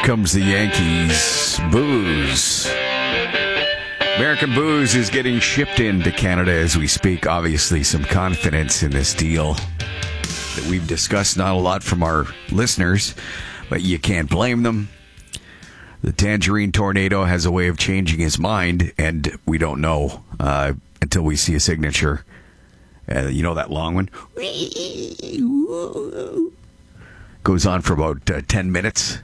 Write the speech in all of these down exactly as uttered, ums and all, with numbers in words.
comes the Yankees. Booze. American booze is getting shipped into Canada as we speak. Obviously, some confidence in this deal that we've discussed. Not a lot from our listeners, but you can't blame them. The Tangerine Tornado has a way of changing his mind, and we don't know uh, until we see a signature. Uh, you know that long one? Goes on for about uh, ten minutes.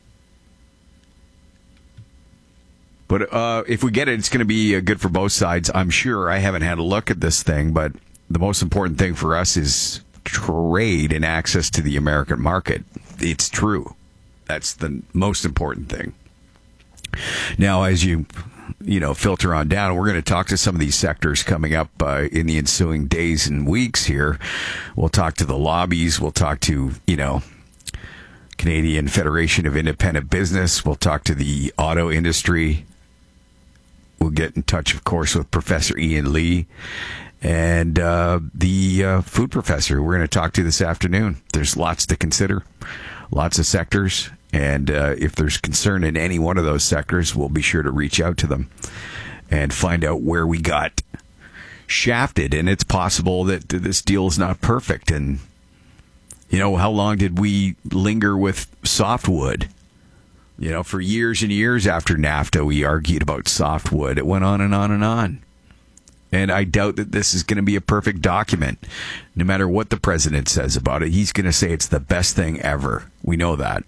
But uh, if we get it, it's going to be uh, good for both sides. I'm sure. I haven't had a look at this thing, but the most important thing for us is trade and access to the American market. It's true. That's the most important thing. Now, as you, you know, filter on down, we're going to talk to some of these sectors coming up uh, in the ensuing days and weeks here. We'll talk to the lobbies. We'll talk to, you know, Canadian Federation of Independent Business. We'll talk to the auto industry. We'll get in touch, of course, with Professor Ian Lee and uh, the uh, food professor we're going to talk to this afternoon. There's lots to consider, lots of sectors. And uh, if there's concern in any one of those sectors, we'll be sure to reach out to them and find out where we got shafted. And it's possible that this deal is not perfect. And, you know, how long did we linger with softwood? You know, for years and years after NAFTA, we argued about softwood. It went on and on and on. And I doubt that this is going to be a perfect document. No matter what the president says about it, he's going to say it's the best thing ever. We know that.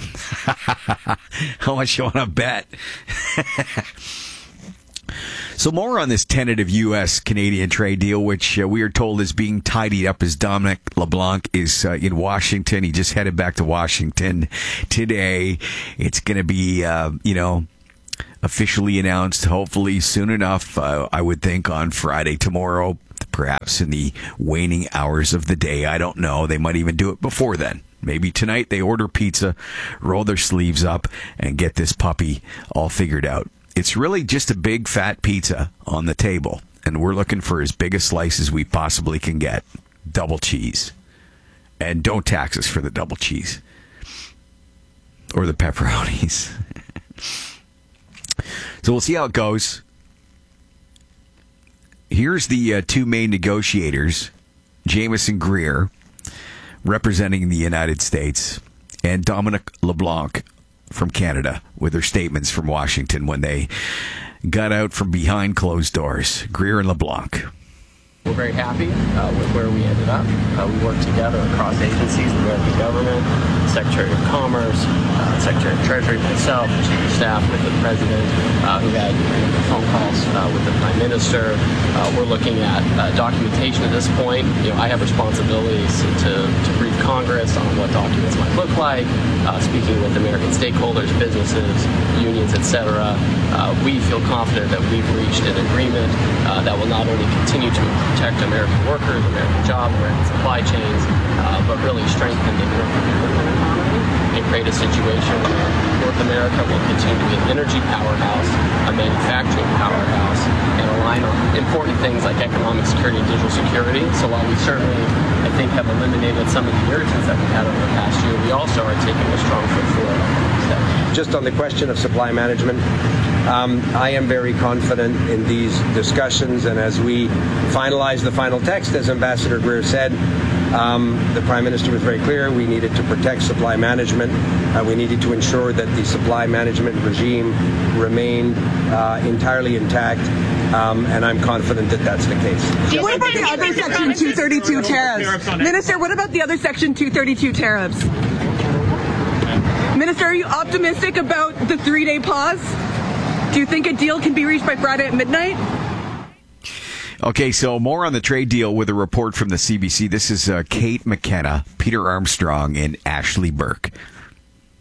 How much you want to bet? So more on this tentative U S Canadian trade deal, which uh, we are told is being tidied up as Dominic LeBlanc is uh, in Washington. He just headed back to Washington today. It's going to be, uh, you know, officially announced, hopefully soon enough, uh, I would think on Friday, tomorrow, perhaps in the waning hours of the day. I don't know. They might even do it before then. Maybe tonight they order pizza, roll their sleeves up, and get this puppy all figured out. It's really just a big fat pizza on the table, and we're looking for as big a slice as we possibly can get. Double cheese. And don't tax us for the double cheese. Or the pepperonis. So we'll see how it goes. Here's the uh, two main negotiators, Jameson Greer, representing the United States, and Dominic LeBlanc from Canada, with their statements from Washington when they got out from behind closed doors. Greer and LeBlanc. We're very happy uh, with where we ended up. Uh, we worked together across agencies, the American government, Secretary of Commerce, uh, Secretary of Treasury, myself, Chief of Staff with the President, uh, who had phone calls uh, with the Prime Minister. Uh, we're looking at uh, documentation at this point. You know, I have responsibilities to, to brief Congress on what documents might look like, uh, speaking with American stakeholders, businesses, unions, et cetera. Uh, we feel confident that we've reached an agreement uh, that will not only continue to protect American workers, American jobs, American supply chains, uh, but really strengthen the North American economy and create a situation where North America will continue to be an energy powerhouse, a manufacturing powerhouse, and align on important things like economic security and digital security. So while we certainly, I think, have eliminated some of the irritants that we've had over the past year, we also are taking a strong foot forward on that step. Just on the question of supply management, Um, I am very confident in these discussions, and as we finalize the final text, as Ambassador Greer said, um, the Prime Minister was very clear. We needed to protect supply management. Uh, we needed to ensure that the supply management regime remained uh, entirely intact, um, and I'm confident that that's the case. What about the other Section two thirty-two tariffs? Minister, what about the other Section two thirty-two tariffs? Minister, are you optimistic about the three-day pause? Do you think a deal can be reached by Friday at midnight? Okay, so more on the trade deal with a report from the C B C. This is uh, Kate McKenna, Peter Armstrong, and Ashley Burke.